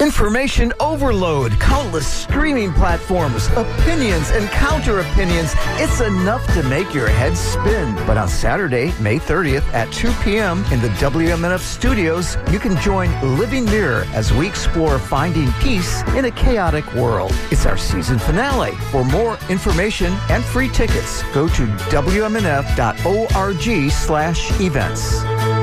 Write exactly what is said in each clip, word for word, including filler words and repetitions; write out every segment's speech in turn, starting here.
Information overload, countless streaming platforms, opinions and counter-opinions. It's enough to make your head spin. But on Saturday, May thirtieth at two p.m. in the W M N F studios, you can join Living Mirror as we explore finding peace in a chaotic world. It's our season finale. For more information and free tickets, go to W M N F dot org slash events.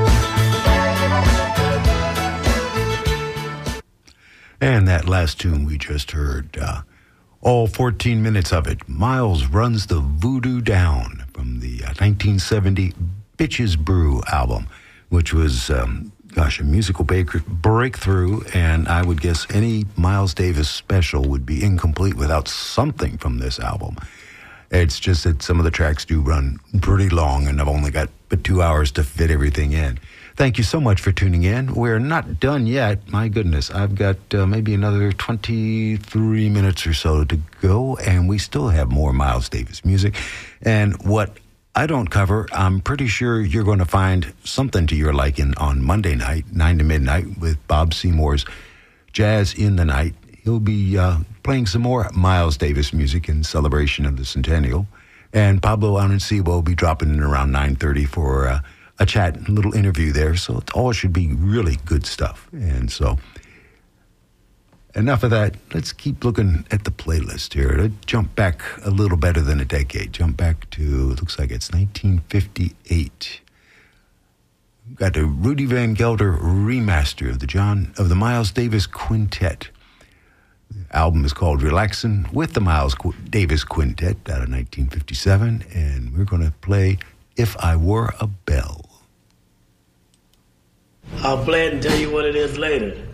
And that last tune we just heard, uh, all fourteen minutes of it, Miles Runs the Voodoo Down from the uh, nineteen seventy Bitches Brew album, which was, um, gosh, a musical break- breakthrough, and I would guess any Miles Davis special would be incomplete without something from this album. It's just that some of the tracks do run pretty long, and I've only got but two hours to fit everything in. Thank you so much for tuning in. We're not done yet. My goodness, I've got uh, maybe another twenty-three minutes or so to go, and we still have more Miles Davis music. And what I don't cover, I'm pretty sure you're going to find something to your liking on Monday night, nine to midnight, with Bob Seymour's Jazz in the Night. He'll be uh, playing some more Miles Davis music in celebration of the centennial. And Pablo Arancibia will be dropping in around nine thirty for Uh, a chat, a little interview there, so it all should be really good stuff. And so, enough of that. Let's keep looking at the playlist here. Let's jump back a little better than a decade. Jump back to, it looks like it's nineteen fifty-eight. We've got the Rudy Van Gelder remaster of the John of the Miles Davis Quintet. The album is called Relaxin' with the Miles Qu- Davis Quintet out of nineteen fifty-seven, and we're going to play If I Were a Bell. I'll play it and tell you what it is later.